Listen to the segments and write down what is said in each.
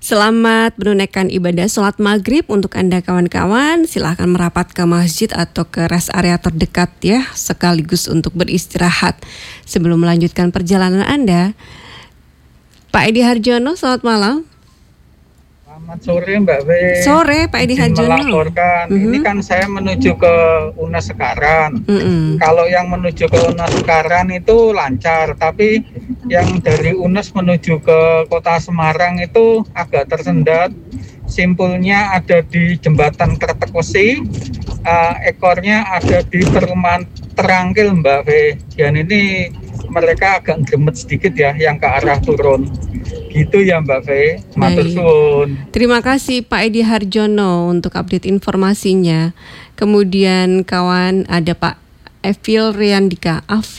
Selamat menunaikan ibadah sholat maghrib untuk Anda kawan-kawan. Silahkan merapat ke masjid atau ke rest area terdekat ya, sekaligus untuk beristirahat sebelum melanjutkan perjalanan Anda. Pak Edi Harjono, selamat malam. Selamat sore Mbak V. Sore Pak Edi Harjono. Melaporkan, ini kan saya menuju ke UNES Sekarang. Kalau yang menuju ke UNES Sekarang itu lancar, tapi yang dari UNES menuju ke Kota Semarang itu agak tersendat. Simpulnya ada di jembatan Kretek Wesi, ekornya ada di perumahan Terangkil Mbak V. Dan ini mereka agak gemet sedikit ya yang ke arah turun. Gitu ya Mbak V. Matur suwun. Terima kasih Pak Edi Harjono untuk update informasinya. Kemudian kawan ada Pak Afil Riandika.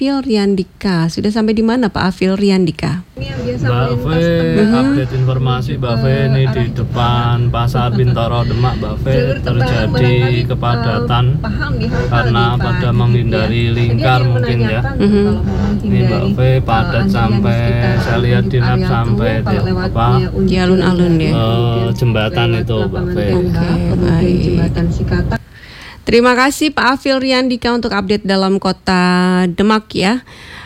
Sudah sampai di mana Pak Afil Riandika? Mbak V, update informasi Mbak V, ini di depan Pasar Bintoro Demak Mbak V terjadi kepadatan karena pada menghindari lingkar mungkin ya. Ini Mbak V padat sampai saya lihat di map sampai di alun-alun ya. Jembatan itu Mbak V. Baik. Terima kasih Pak Afil Riandika untuk update dalam kota Demak ya.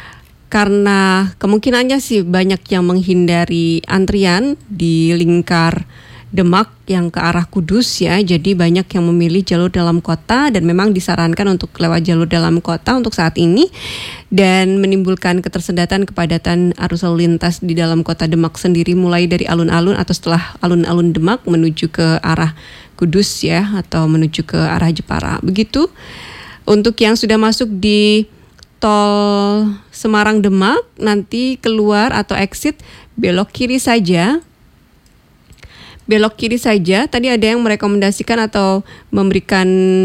Karena kemungkinannya sih banyak yang menghindari antrian di lingkar Demak yang ke arah Kudus ya. Jadi banyak yang memilih jalur dalam kota dan memang disarankan untuk lewat jalur dalam kota untuk saat ini. Dan menimbulkan ketersendatan kepadatan arus lalu lintas di dalam kota Demak sendiri mulai dari alun-alun atau setelah alun-alun Demak menuju ke arah Kudus ya atau menuju ke arah Jepara. Begitu untuk yang sudah masuk di tol Semarang Demak nanti keluar atau exit belok kiri saja. Belok kiri saja. Tadi ada yang merekomendasikan atau memberikan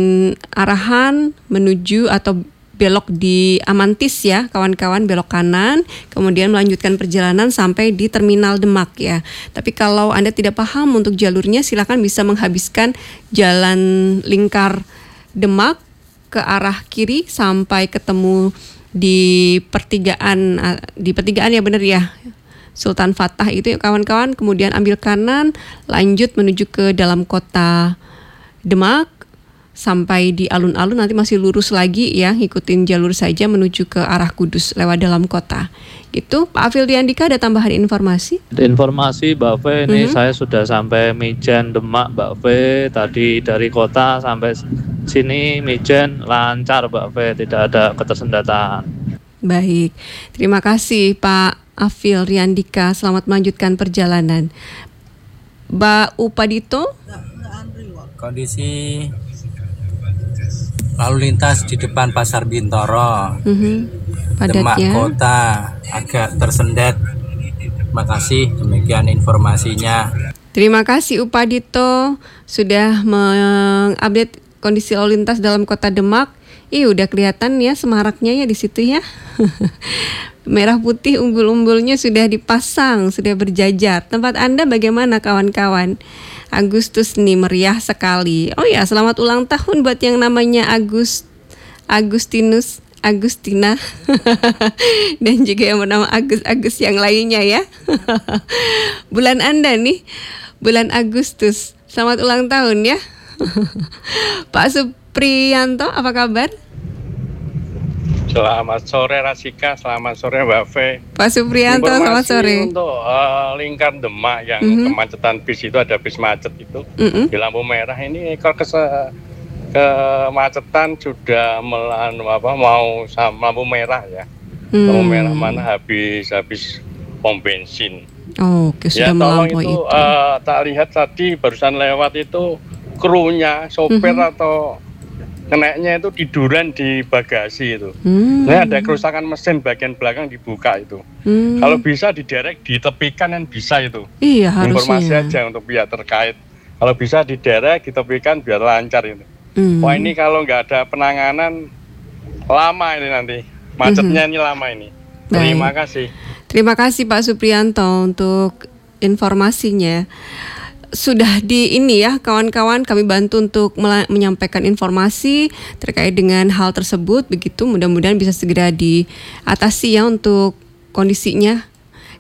arahan menuju atau belok di Amantis ya, kawan-kawan, belok kanan, kemudian melanjutkan perjalanan sampai di Terminal Demak ya. Tapi kalau Anda tidak paham untuk jalurnya, silakan bisa menghabiskan jalan lingkar Demak ke arah kiri sampai ketemu di pertigaan ya benar ya. Sultan Fatah itu ya kawan-kawan, kemudian ambil kanan, lanjut menuju ke dalam kota Demak. Sampai di alun-alun nanti masih lurus lagi ya, ngikutin jalur saja menuju ke arah Kudus lewat dalam kota. Gitu, Pak Afil Riandika ada tambahan informasi? Informasi Mbak V, ini saya sudah sampai Mijen Demak Mbak V. Tadi dari kota sampai sini Mijen lancar Mbak V, tidak ada ketersendatan. Baik, terima kasih Pak Afil Riandika, selamat melanjutkan perjalanan. Mbak Upadito? Kondisi lalu lintas di depan Pasar Bintoro, Demak Kota agak tersendat. Terima kasih, demikian informasinya. Terima kasih Upadito sudah mengupdate kondisi lalu lintas dalam kota Demak. Udah kelihatan ya semaraknya ya di situ ya. Merah putih umbul-umbulnya sudah dipasang, sudah berjajar. Tempat Anda bagaimana kawan-kawan? Agustus nih meriah sekali. Oh ya, selamat ulang tahun buat yang namanya Agustina dan juga yang bernama Agus yang lainnya ya. Bulan Anda nih, bulan Agustus. Selamat ulang tahun ya. Pak Supriyanto, apa kabar? Selamat sore Rasika, selamat sore Mbak V. Pak Supriyanto, selamat sore. Untuk lingkar Demak yang kemacetan bis itu ada bis macet itu di lampu merah ini ekor kemacetan sudah mau sama lampu merah ya. Lampu merah mana habis pom bensin. Oke, sudah melampaui itu. Tak lihat tadi barusan lewat itu krunya sopir atau keneknya itu tiduran di bagasi itu. Nah, ada kerusakan mesin bagian belakang dibuka itu. Kalau bisa diderek, ditepikan kan bisa itu. Iya, harusnya. Informasi aja untuk pihak terkait. Kalau bisa diderek, ditepikan biar lancar itu. Wah ini kalau nggak ada penanganan lama ini nanti. Macetnya ini lama ini. Terima kasih. Terima kasih Pak Supriyanto untuk informasinya. Sudah di ini ya kawan-kawan, kami bantu untuk menyampaikan informasi terkait dengan hal tersebut. Begitu mudah-mudahan bisa segera diatasi ya untuk kondisinya.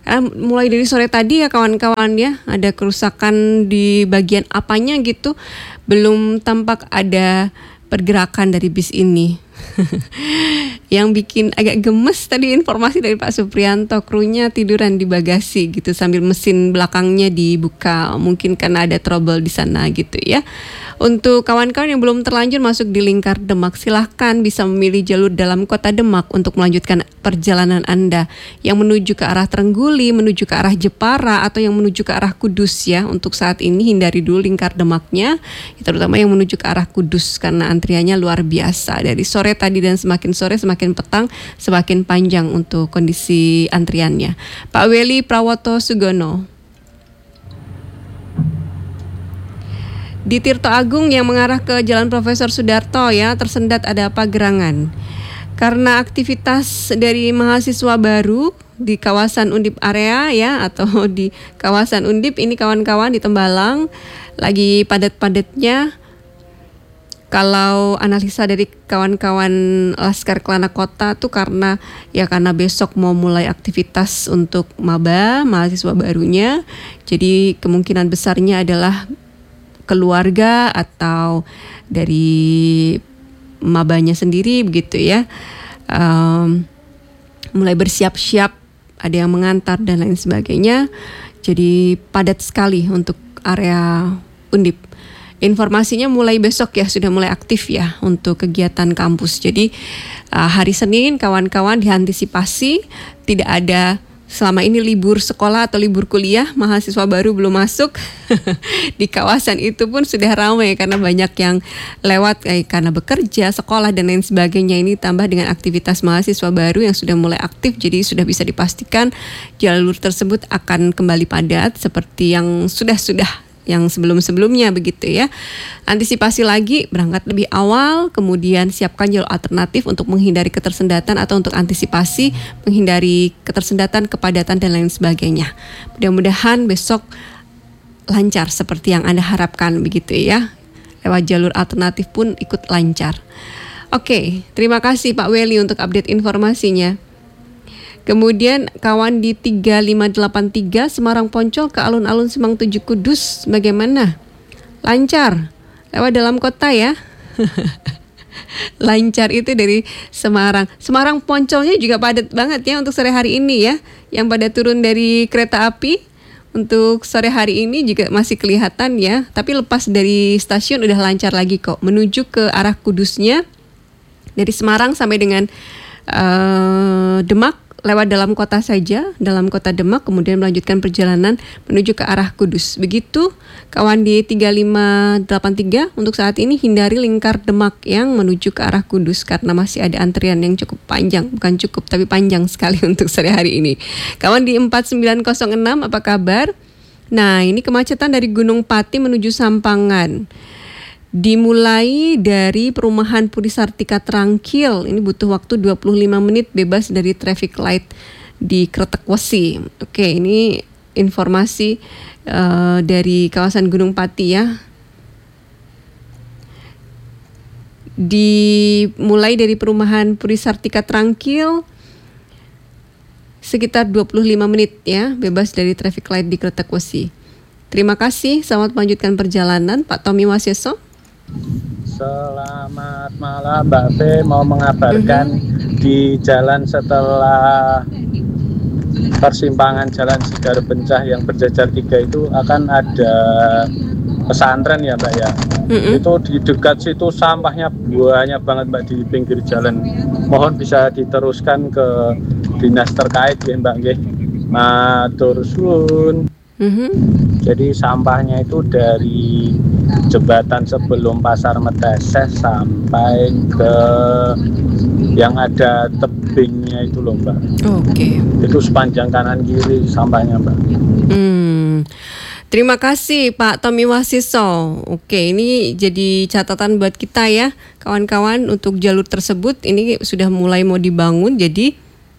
Mulai dari sore tadi ya kawan-kawan ya, ada kerusakan di bagian apanya gitu, belum tampak ada pergerakan dari bis ini. Yang bikin agak gemes tadi informasi dari Pak Suprianto, krunya tiduran di bagasi gitu sambil mesin belakangnya dibuka, mungkin karena ada trouble di sana gitu ya. Untuk kawan-kawan yang belum terlanjur masuk di Lingkar Demak, silahkan bisa memilih jalur dalam kota Demak untuk melanjutkan perjalanan Anda yang menuju ke arah Trengguli, menuju ke arah Jepara, atau yang menuju ke arah Kudus ya. Untuk saat ini hindari dulu Lingkar Demaknya, terutama yang menuju ke arah Kudus karena antriannya luar biasa. Dari sore tadi dan semakin sore semakin petang semakin panjang untuk kondisi antriannya. Pak Weli Prawoto Sugono. Di Tirto Agung yang mengarah ke Jalan Profesor Sudarto ya, tersendat ada pagerangan. Karena aktivitas dari mahasiswa baru di kawasan Undip area ya, atau di kawasan Undip ini kawan-kawan di Tembalang lagi padat-padatnya. Kalau analisa dari kawan-kawan Laskar Kelana Kota tuh karena besok mau mulai aktivitas untuk maba, mahasiswa barunya. Jadi kemungkinan besarnya adalah keluarga atau dari mabanya sendiri begitu ya, mulai bersiap-siap, ada yang mengantar dan lain sebagainya. Jadi padat sekali untuk area Undip. Informasinya mulai besok ya, sudah mulai aktif ya untuk kegiatan kampus. Jadi hari Senin kawan-kawan diantisipasi tidak ada selama ini libur sekolah atau libur kuliah, mahasiswa baru belum masuk. Di kawasan itu pun sudah ramai karena banyak yang lewat karena bekerja, sekolah dan lain sebagainya. Ini tambah dengan aktivitas mahasiswa baru yang sudah mulai aktif, jadi sudah bisa dipastikan jalur tersebut akan kembali padat seperti yang sudah yang sebelum-sebelumnya begitu ya. Antisipasi lagi, berangkat lebih awal, kemudian siapkan jalur alternatif untuk menghindari ketersendatan atau untuk antisipasi menghindari ketersendatan, kepadatan dan lain sebagainya. Mudah-mudahan besok lancar seperti yang Anda harapkan begitu ya. Lewat jalur alternatif pun ikut lancar. Oke, terima kasih Pak Weli untuk update informasinya. Kemudian kawan di 3583 Semarang Poncol ke alun-alun Semang 7 Kudus bagaimana? Lancar? Lewat dalam kota ya? Lancar itu dari Semarang. Semarang Poncolnya juga padat banget ya untuk sore hari ini ya. Yang pada turun dari kereta api untuk sore hari ini juga masih kelihatan ya. Tapi lepas dari stasiun udah lancar lagi kok. Menuju ke arah Kudusnya dari Semarang sampai dengan Demak, lewat dalam kota saja, dalam kota Demak, kemudian melanjutkan perjalanan menuju ke arah Kudus. Begitu kawan di 3583 untuk saat ini hindari Lingkar Demak yang menuju ke arah Kudus karena masih ada antrian yang cukup panjang, bukan cukup tapi panjang sekali untuk sore hari ini. Kawan di 4906 apa kabar? Nah, ini kemacetan dari Gunung Pati menuju Sampangan. Dimulai dari perumahan Puri Sartika Trangkil, ini butuh waktu 25 menit bebas dari traffic light di Kretek Wesi. Oke, ini informasi dari kawasan Gunung Pati ya. Dimulai dari perumahan Puri Sartika Trangkil sekitar 25 menit ya, bebas dari traffic light di Kretek Wesi. Terima kasih, selamat melanjutkan perjalanan Pak Tommy Waseso. Selamat malam Mbak Fe, mau mengabarkan di jalan setelah persimpangan Jalan Sidar Bencah yang berjajar 3 itu akan ada pesantren ya Mbak ya. Itu di dekat situ sampahnya banyak banget Mbak di pinggir jalan. Mohon bisa diteruskan ke dinas terkait ya Mbak nggih. Matur suwun. Jadi sampahnya itu dari jembatan sebelum Pasar Meteses sampai ke yang ada tebingnya itu loh Mbak. Oke. Itu sepanjang kanan kiri sampahnya Mbak. Terima kasih Pak Tommy Wasiso. Oke, ini jadi catatan buat kita ya kawan-kawan untuk jalur tersebut. Ini sudah mulai mau dibangun. Jadi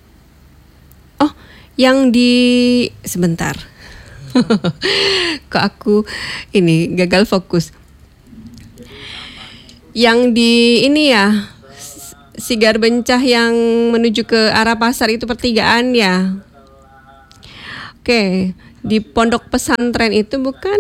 yang di sebentar. Kok aku ini gagal fokus. Yang di ini ya Sigar Bencah yang menuju ke arah pasar itu pertigaan ya. Oke, di pondok pesantren itu bukan?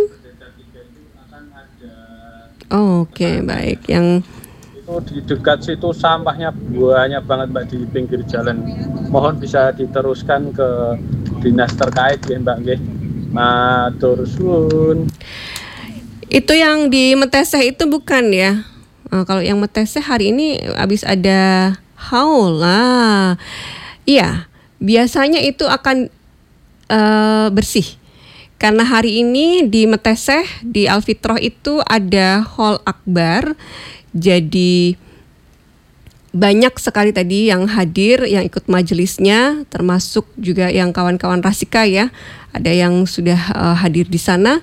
Oke, baik. Yang itu di dekat situ sampahnya banyak banget Mbak di pinggir jalan. Mohon bisa diteruskan ke dinas terkait ya Mbak nggih. Matur suwun. itu yang di Meteseh itu bukan ya? Kalau yang Meteseh hari ini habis ada haul lah. Iya, biasanya itu akan bersih. Karena hari ini di Meteseh, di Al-Fitrah itu ada haul akbar. Jadi banyak sekali tadi yang hadir, yang ikut majelisnya, termasuk juga yang kawan-kawan Rasika ya. Ada yang sudah hadir di sana.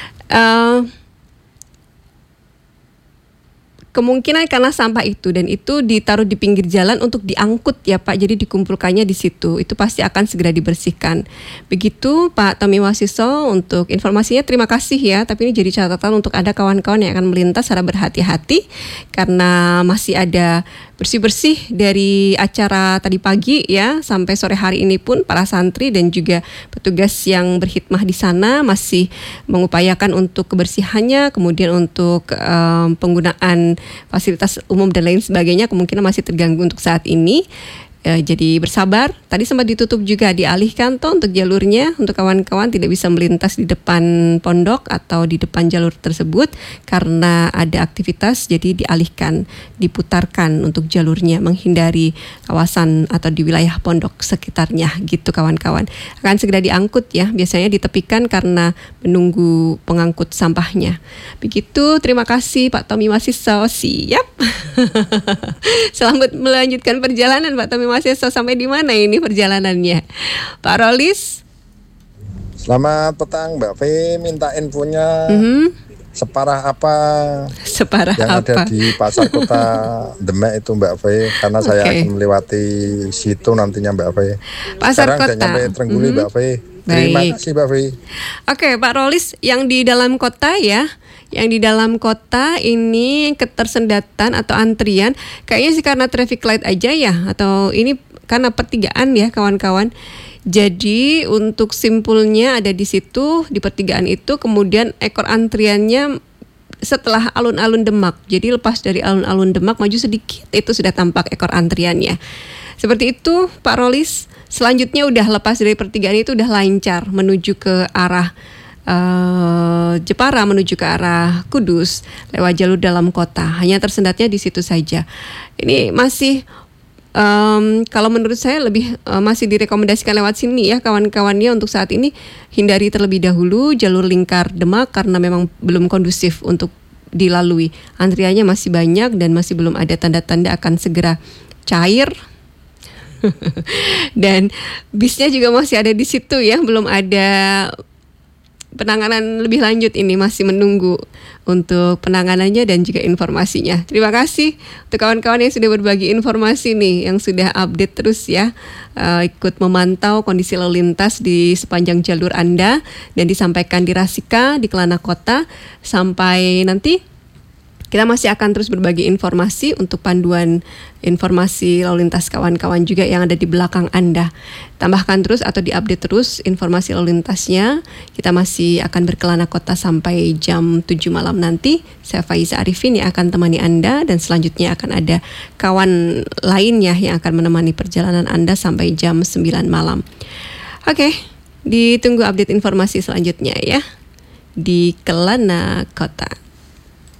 Kemungkinan karena sampah itu dan itu ditaruh di pinggir jalan untuk diangkut ya Pak, jadi dikumpulkannya di situ. Itu pasti akan segera dibersihkan. Begitu Pak Tommy Wasiso untuk informasinya, terima kasih ya. Tapi ini jadi catatan untuk ada kawan-kawan yang akan melintas secara berhati-hati karena masih ada bersih-bersih dari acara tadi pagi ya sampai sore hari ini pun para santri dan juga petugas yang berkhidmah di sana masih mengupayakan untuk kebersihannya, kemudian untuk penggunaan fasilitas umum dan lain sebagainya kemungkinan masih terganggu untuk saat ini. Jadi bersabar. Tadi sempat ditutup juga, dialihkan toh untuk jalurnya untuk kawan-kawan tidak bisa melintas di depan pondok atau di depan jalur tersebut karena ada aktivitas, jadi dialihkan, diputarkan untuk jalurnya menghindari kawasan atau di wilayah pondok sekitarnya gitu kawan-kawan. Akan segera diangkut ya, biasanya ditepikan karena menunggu pengangkut sampahnya. Begitu, terima kasih Pak Tommy Wasiso. Siap. Selamat melanjutkan perjalanan Pak Tommy Wasiso. Sampai di mana ini perjalanannya? Pak Rolis. Selamat petang Mbak V, minta infonya separah apa yang ada di pasar kota Demak itu Mbak V, karena saya akan melewati situ nantinya Mbak V. Pasar sekarang kota. Udah nyampe Trengguli Mbak V. Terima kasih Mbak V. Oke Pak Rolis, yang di dalam kota ya. Yang di dalam kota ini ketersendatan atau antrian kayaknya sih karena traffic light aja ya, atau ini karena pertigaan ya kawan-kawan. Jadi untuk simpulnya ada di situ di pertigaan itu, kemudian ekor antriannya setelah alun-alun Demak. Jadi lepas dari alun-alun Demak maju sedikit itu sudah tampak ekor antriannya. Seperti itu Pak Rolis. Selanjutnya udah lepas dari pertigaan itu udah lancar menuju ke arah Jepara, menuju ke arah Kudus lewat jalur dalam kota. Hanya tersendatnya di situ saja. Ini masih kalau menurut saya lebih masih direkomendasikan lewat sini ya kawan-kawannya. Untuk saat ini hindari terlebih dahulu jalur lingkar Demak karena memang belum kondusif untuk dilalui. Antriannya masih banyak dan masih belum ada tanda-tanda akan segera cair. Dan bisnya juga masih ada di situ ya, belum ada penanganan lebih lanjut, ini masih menunggu untuk penanganannya dan juga informasinya. Terima kasih untuk kawan-kawan yang sudah berbagi informasi nih, yang sudah update terus ya, ikut memantau kondisi lalu lintas di sepanjang jalur Anda dan disampaikan di Rasika, di Kelana Kota. Sampai nanti kita masih akan terus berbagi informasi untuk panduan informasi lalu lintas kawan-kawan juga yang ada di belakang Anda. Tambahkan terus atau diupdate terus informasi lalu lintasnya. Kita masih akan berkelana kota sampai jam 7 malam nanti. Saya Faiza Arifin yang akan temani Anda dan selanjutnya akan ada kawan lainnya yang akan menemani perjalanan Anda sampai jam 9 malam. Oke, ditunggu update informasi selanjutnya ya di Kelana Kota.